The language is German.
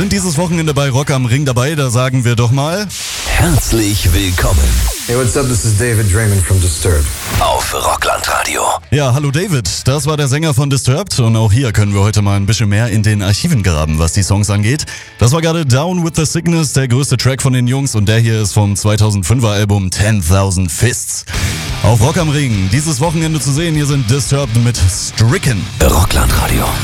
sind dieses Wochenende bei Rock am Ring dabei. Da sagen wir doch mal herzlich willkommen. Hey, what's up? This is David Draiman from Disturbed. Auf Rocklandradio. Ja, hallo David, das war der Sänger von Disturbed und auch hier können wir heute mal ein bisschen mehr in den Archiven graben, was die Songs angeht. Das war gerade Down with the Sickness, der größte Track von den Jungs, und der hier ist vom 2005er Album 10,000 Fists. Auf Rock am Ring dieses Wochenende zu sehen, hier sind Disturbed mit Stricken. Rocklandradio.